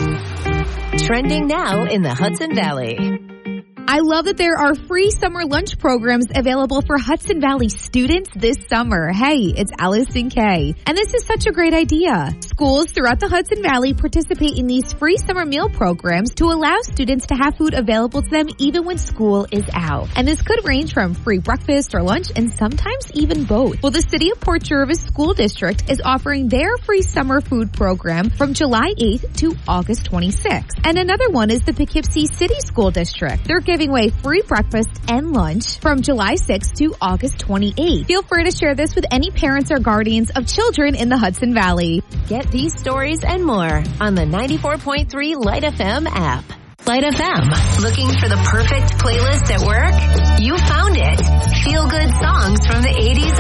Trending now in the Hudson Valley. I love that there are free summer lunch programs available for Hudson Valley students this summer. Hey, it's Allison Kay. And this is such a great idea. Schools throughout the Hudson Valley participate in these free summer meal programs to allow students to have food available to them even when school is out. And this could range from free breakfast or lunch and sometimes even both. Well, the City of Port Jervis School District is offering their free summer food program from July 8th to August 26th. And another one is the Poughkeepsie City School District. They're giving away free breakfast and lunch from July 6th to August 28th. Feel free to share this with any parents or guardians of children in the Hudson Valley. Get these stories and more on the 94.3 Light FM app. Light FM. Looking for the perfect playlist at work? You found it. Feel good songs from the 80s